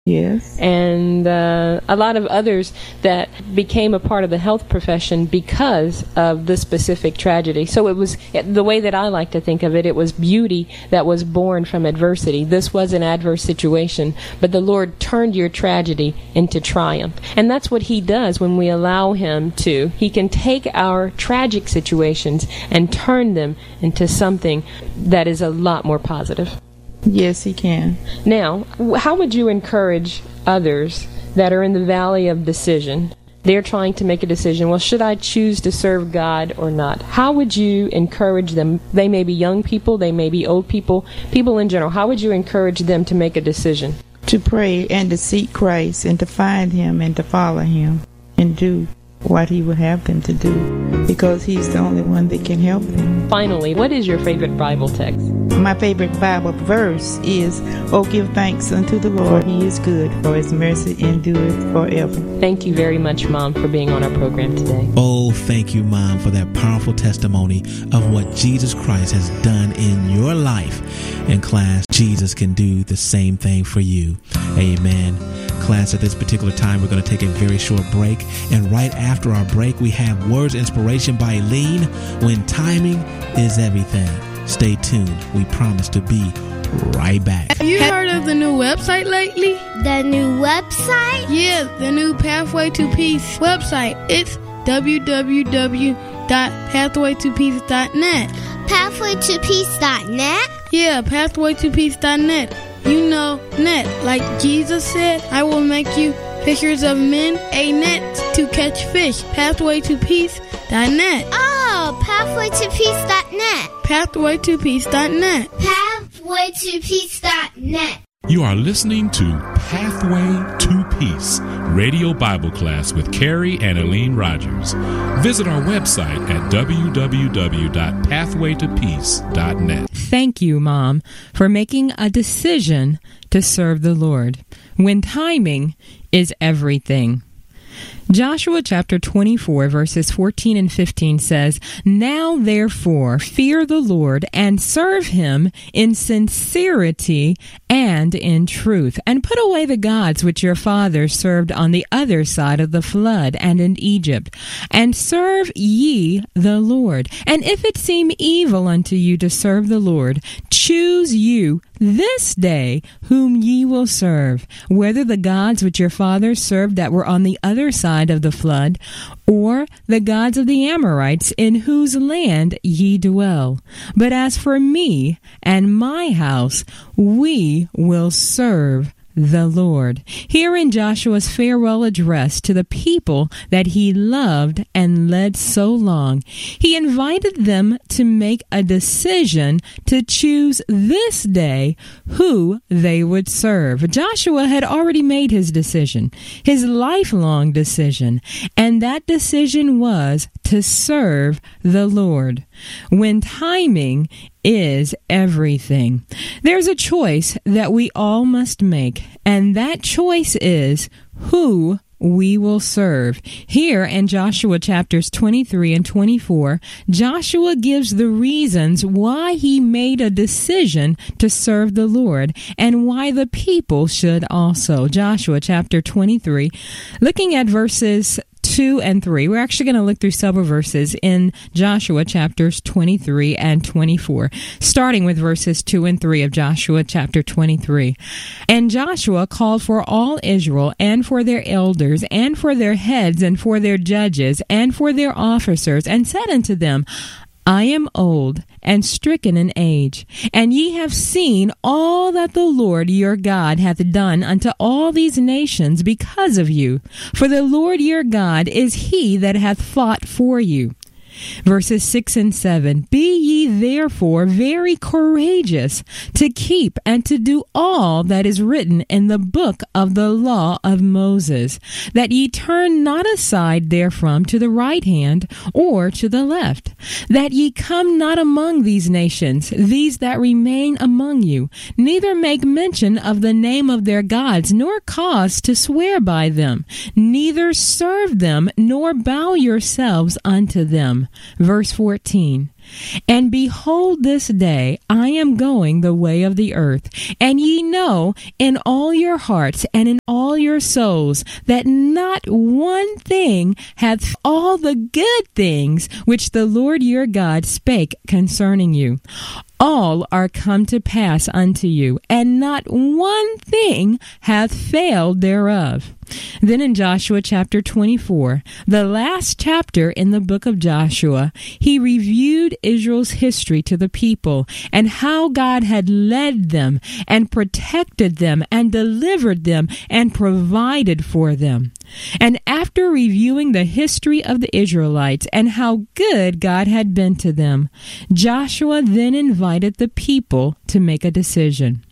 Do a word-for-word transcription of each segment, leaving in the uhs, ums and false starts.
Yes. And uh, a lot of others that became a part of the health profession because of this specific tragedy. So it was, the way that I like to think of it, it was beauty that was born from adversity. This was an adverse situation, but the Lord turned your tragedy into triumph. And that's what He does when we allow Him to. He can take our tragic situations and turn them into something that is a lot more positive. Yes, He can. Now, how would you encourage others that are in the valley of decision? They're trying to make a decision. Well, should I choose to serve God or not? How would you encourage them? They may be young people, they may be old people, people in general. How would you encourage them to make a decision? To pray and to seek Christ and to find Him and to follow Him and do what He would have them to do, because He's the only one that can help them. Finally, what is your favorite Bible text? My favorite Bible verse is, "Oh, give thanks unto the Lord, He is good, for His mercy endureth forever." Thank you very much, Mom, for being on our program today. Oh, thank you, Mom, for that powerful testimony of what Jesus Christ has done in your life. And class, Jesus can do the same thing for you. Amen. Class, at this particular time, we're going to take a very short break. And right after our break, we have Words of Inspiration by Eileen, When Timing is Everything. Stay tuned. We promise to be right back. Have you heard of the new website lately? The new website? Yeah, the new Pathway to Peace website. It's w w w dot pathway to peace dot net. pathway to peace dot net? Yeah, pathway to peace dot net. You know, net. Like Jesus said, I will make you fishers of men, a net to catch fish. pathway to peace dot net. Oh, pathway to peace dot net. pathway to peace dot net. pathway to peace dot net. You are listening to Pathway to Peace, radio Bible class with Carrie and Eileen Rogers. Visit our website at w w w dot pathway to peace dot net. Thank you, Mom, for making a decision to serve the Lord when timing is everything. Joshua chapter twenty-four, verses fourteen and fifteen says, "Now therefore fear the Lord and serve Him in sincerity and in truth, and put away the gods which your fathers served on the other side of the flood and in Egypt, and serve ye the Lord. And if it seem evil unto you to serve the Lord, choose you this day whom ye will serve, whether the gods which your fathers served that were on the other side of the flood, or the gods of the Amorites in whose land ye dwell. But as for me and my house, we will serve the Lord." Here in Joshua's farewell address to the people that he loved and led so long, he invited them to make a decision to choose this day who they would serve. Joshua had already made his decision, his lifelong decision, and that decision was to serve the Lord. When timing is everything, there's a choice that we all must make, and that choice is who we will serve. Here in Joshua chapters twenty-three and twenty-four, Joshua gives the reasons why he made a decision to serve the Lord and why the people should also. Joshua chapter twenty-three, looking at verses two and three. We're actually going to look through several verses in Joshua chapters twenty-three and twenty-four, starting with verses two and three of Joshua chapter twenty-three. "And Joshua called for all Israel and for their elders and for their heads and for their judges and for their officers, and said unto them, I am old and stricken in age, and ye have seen all that the Lord your God hath done unto all these nations because of you. For the Lord your God is he that hath fought for you." Verses six and seven, "Be ye therefore very courageous to keep and to do all that is written in the book of the law of Moses, that ye turn not aside therefrom to the right hand or to the left, that ye come not among these nations, these that remain among you, neither make mention of the name of their gods, nor cause to swear by them, neither serve them, nor bow yourselves unto them." Verse fourteen, And behold, this day I am going the way of the earth, and ye know in all your hearts and in all your souls that not one thing hath all the good things which the Lord your God spake concerning you. All are come to pass unto you, and not one thing hath failed thereof. Then in Joshua chapter twenty-four, the last chapter in the book of Joshua, he reviewed Israel's history to the people and how God had led them and protected them and delivered them and provided for them. And after reviewing the history of the Israelites and how good God had been to them, Joshua then invited the people to make a decision.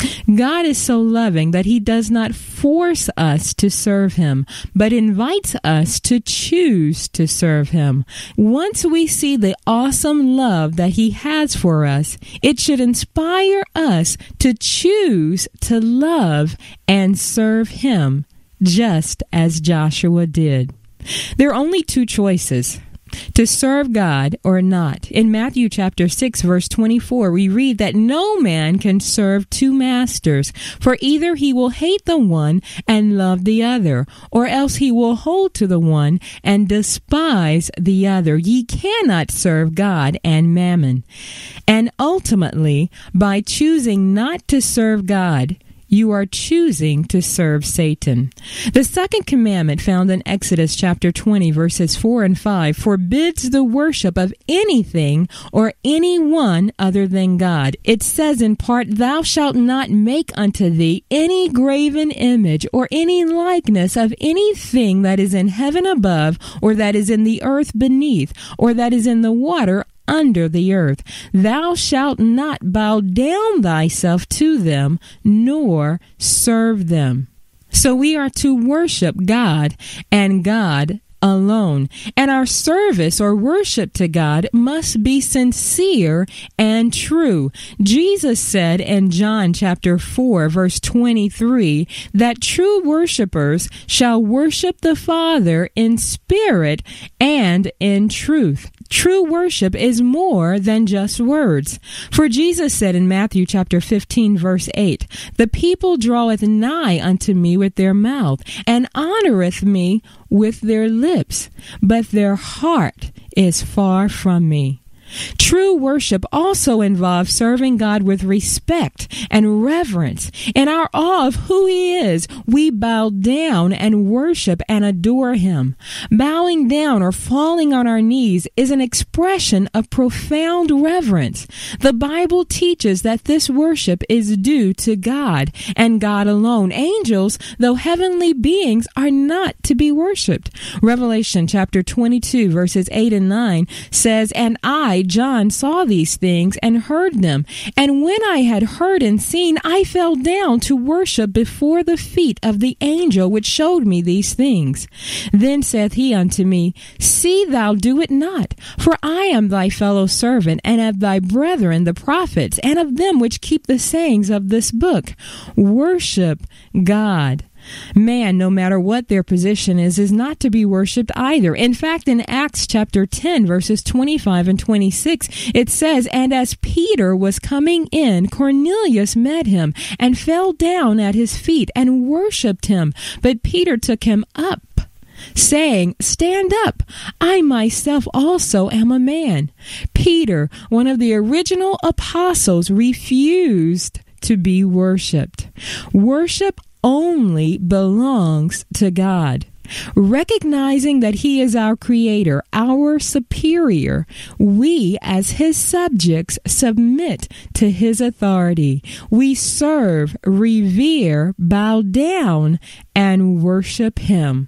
God is so loving that he does not force us to serve him, but invites us to choose to serve him. Once we see the awesome love that he has for us, it should inspire us to choose to love and serve him, just as Joshua did. There are only two choices: to serve God or not. In Matthew chapter six, verse twenty-four, we read that no man can serve two masters, for either he will hate the one and love the other, or else he will hold to the one and despise the other. Ye cannot serve God and mammon. And ultimately, by choosing not to serve God, you are choosing to serve Satan. The second commandment, found in Exodus chapter twenty, verses four and five, forbids the worship of anything or anyone other than God. It says in part, "Thou shalt not make unto thee any graven image or any likeness of anything that is in heaven above, or that is in the earth beneath, or that is in the water under the earth. Thou shalt not bow down thyself to them, nor serve them." So we are to worship God and God alone. And our service or worship to God must be sincere and true. Jesus said in John chapter four, verse twenty-three, that true worshipers shall worship the Father in spirit and in truth. True worship is more than just words. For Jesus said in Matthew chapter fifteen, verse eight, "The people draweth nigh unto me with their mouth, and honoreth me with their lips, but their heart is far from me." True worship also involves serving God with respect and reverence. In our awe of who he is, we bow down and worship and adore him. Bowing down or falling on our knees is an expression of profound reverence. The Bible teaches that this worship is due to God and God alone. Angels, though heavenly beings, are not to be worshipped. Revelation chapter twenty-two, verses eight and nine says, "And I, John, saw these things and heard them. And when I had heard and seen, I fell down to worship before the feet of the angel which showed me these things. Then saith he unto me, See thou do it not, for I am thy fellow servant, and of thy brethren the prophets, and of them which keep the sayings of this book. Worship God." Man, no matter what their position is, is not to be worshipped either. In fact, in Acts chapter ten, verses twenty-five and twenty-six, it says, "And as Peter was coming in, Cornelius met him, and fell down at his feet, and worshipped him. But Peter took him up, saying, Stand up, I myself also am a man." Peter, one of the original apostles, refused to be worshipped. Worship only belongs to God. Recognizing that he is our creator, our superior, we as his subjects submit to his authority. We serve, revere, bow down, and worship him.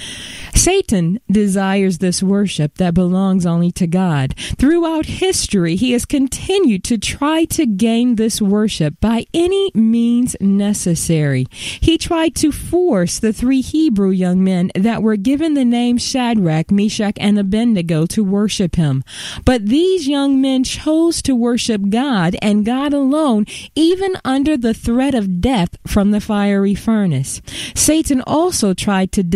Satan desires this worship that belongs only to God. Throughout history, he has continued to try to gain this worship by any means necessary. He tried to force the three Hebrew young men that were given the name Shadrach, Meshach, and Abednego to worship him. But these young men chose to worship God and God alone, even under the threat of death from the fiery furnace. Satan also tried to deceive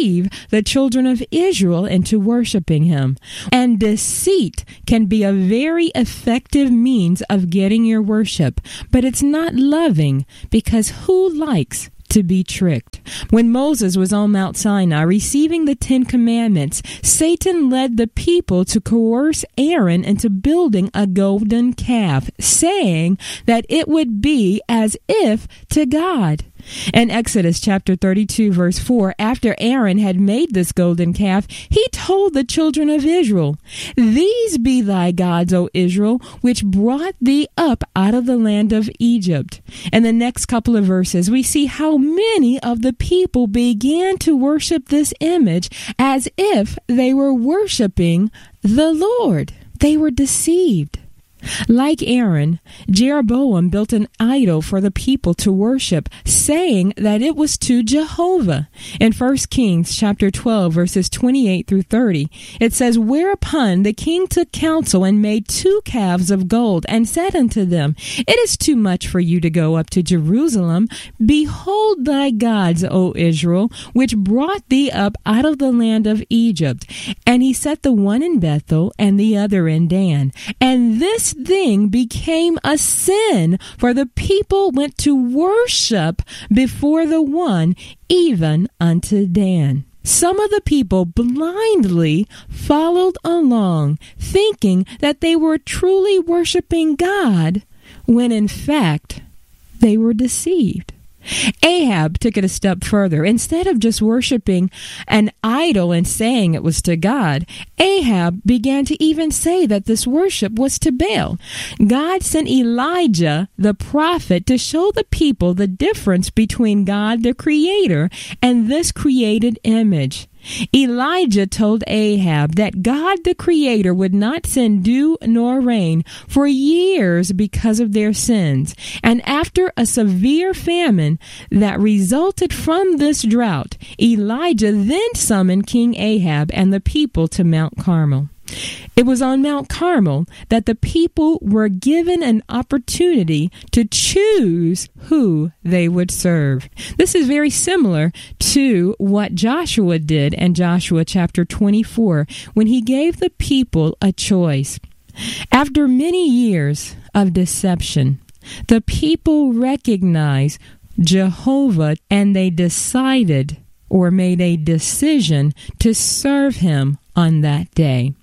deceive the children of Israel into worshiping him. And deceit can be a very effective means of getting your worship, but it's not loving, because who likes to be tricked? When Moses was on Mount Sinai receiving the Ten Commandments, Satan led the people to coerce Aaron into building a golden calf, saying that it would be as if to God. In Exodus chapter thirty-two, verse four, after Aaron had made this golden calf, he told the children of Israel, "These be thy gods, O Israel, which brought thee up out of the land of Egypt." In the next couple of verses, we see how many of the people began to worship this image as if they were worshiping the Lord. They were deceived. Like Aaron, Jeroboam built an idol for the people to worship, saying that it was to Jehovah. In First Kings chapter twelve, verses twenty-eight through thirty, it says, "Whereupon the king took counsel and made two calves of gold, and said unto them, It is too much for you to go up to Jerusalem. Behold thy gods, O Israel, which brought thee up out of the land of Egypt. And he set the one in Bethel and the other in Dan. And this thing became a sin, for the people went to worship before the one, even unto Dan." Some of the people blindly followed along, thinking that they were truly worshiping God, when in fact they were deceived. Ahab took it a step further. Instead of just worshiping an idol and saying it was to God, Ahab began to even say that this worship was to Baal. God sent Elijah, the prophet, to show the people the difference between God, the Creator, and this created image. Elijah told Ahab that God the Creator would not send dew nor rain for years because of their sins. And after a severe famine that resulted from this drought, Elijah then summoned King Ahab and the people to Mount Carmel. It was on Mount Carmel that the people were given an opportunity to choose who they would serve. This is very similar to what Joshua did in Joshua chapter twenty-four, when he gave the people a choice. After many years of deception, the people recognized Jehovah, and they decided or made a decision to serve him on that day.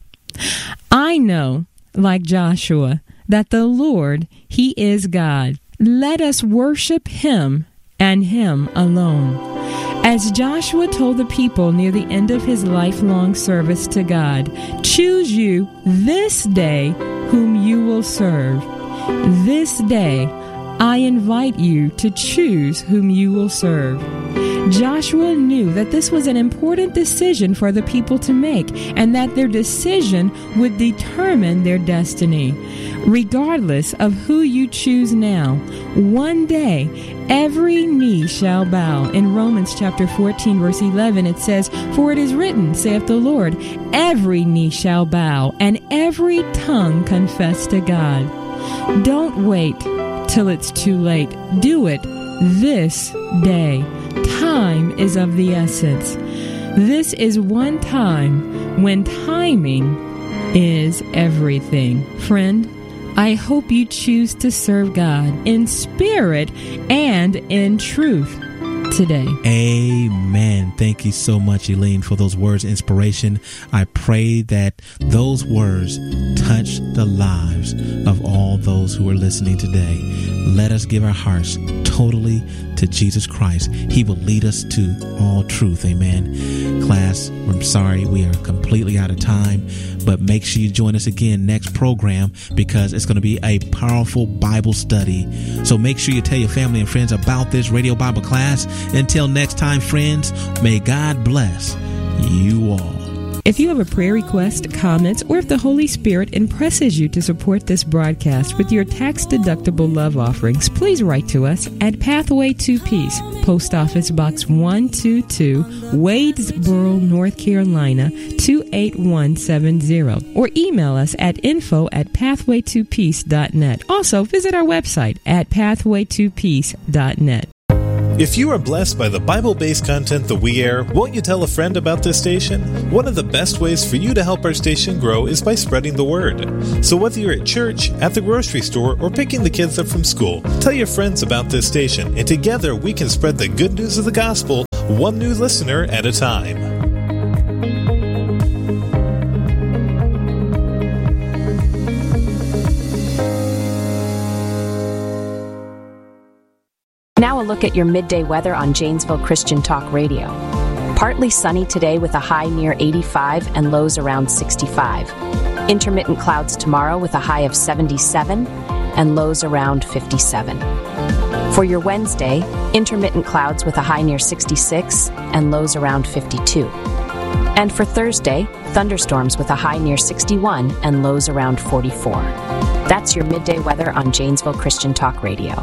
I know, like Joshua, that the Lord, he is God. Let us worship him and him alone. As Joshua told the people near the end of his lifelong service to God, choose you this day whom you will serve. This day I invite you to choose whom you will serve. Joshua knew that this was an important decision for the people to make, and that their decision would determine their destiny. Regardless of who you choose now, one day every knee shall bow. In Romans chapter fourteen, verse eleven, it says, "For it is written, saith the Lord, every knee shall bow, and every tongue confess to God." Don't wait till it's too late. Do it this day. Time is of the essence. This is one time when timing is everything. Friend, I hope you choose to serve God in spirit and in truth today. Amen. Thank you so much, Eileen, for those words of inspiration. I pray that those words touch the lives of all those who are listening today. Let us give our hearts totally to Jesus Christ. He will lead us to all truth. Amen. Class, I'm sorry we are completely out of time, but make sure you join us again next program, because it's going to be a powerful Bible study. So make sure you tell your family and friends about this radio Bible class. Until next time, friends, may God bless you all. If you have a prayer request, comments, or if the Holy Spirit impresses you to support this broadcast with your tax-deductible love offerings, please write to us at Pathway to Peace, Post Office Box one two two, Wadesboro, North Carolina, two eight one seven zero, or email us at info at pathway to peace dot net. Also, visit our website at pathway to peace dot net. If you are blessed by the Bible-based content that we air, won't you tell a friend about this station? One of the best ways for you to help our station grow is by spreading the word. So whether you're at church, at the grocery store, or picking the kids up from school, tell your friends about this station, and together we can spread the good news of the gospel, one new listener at a time. Now a look at your midday weather on Janesville Christian Talk Radio. Partly sunny today with a high near eighty-five and lows around sixty-five. Intermittent clouds tomorrow with a high of seventy-seven and lows around fifty-seven. For your Wednesday, intermittent clouds with a high near sixty-six and lows around fifty-two. And for Thursday, thunderstorms with a high near sixty-one and lows around forty-four. That's your midday weather on Janesville Christian Talk Radio.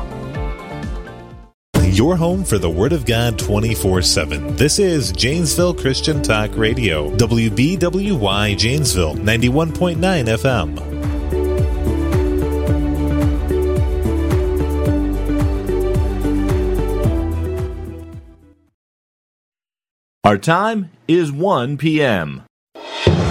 Your home for the Word of God twenty-four seven. This is Janesville Christian Talk Radio, W B W Y Janesville, ninety-one point nine F M. Our time is one p.m.